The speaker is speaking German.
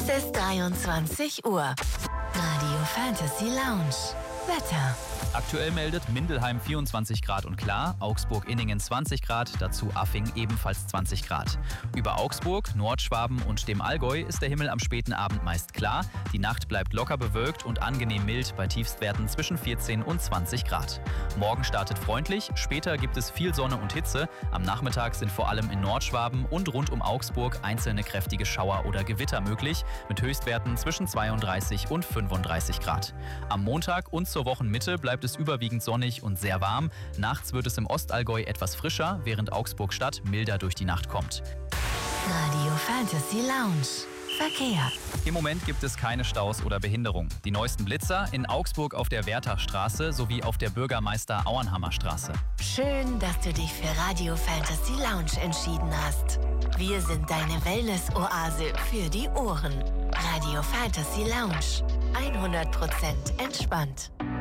Es ist 23 Uhr. Radio Fantasy Lounge. Wetter. Aktuell meldet Mindelheim 24 Grad und klar, Augsburg-Inningen 20 Grad, dazu Affing ebenfalls 20 Grad. Über Augsburg, Nordschwaben und dem Allgäu ist der Himmel am späten Abend meist klar. Die Nacht bleibt locker bewölkt und angenehm mild bei Tiefstwerten zwischen 14 und 20 Grad. Morgen startet freundlich, später gibt es viel Sonne und Hitze. Am Nachmittag sind vor allem in Nordschwaben und rund um Augsburg einzelne kräftige Schauer oder Gewitter möglich, mit Höchstwerten zwischen 32 und 35 Grad. Am Montag und zur Wochenmitte bleibt es überwiegend sonnig und sehr warm. Nachts wird es im Ostallgäu etwas frischer, während Augsburg-Stadt milder durch die Nacht kommt. Radio Fantasy Lounge. Verkehr. Im Moment gibt es keine Staus oder Behinderung. Die neuesten Blitzer in Augsburg auf der Wertachstraße sowie auf der Bürgermeister-Auenhammer-Straße. Schön, dass du dich für Radio Fantasy Lounge entschieden hast. Wir sind deine Wellness-Oase für die Ohren. Radio Fantasy Lounge. 100% entspannt.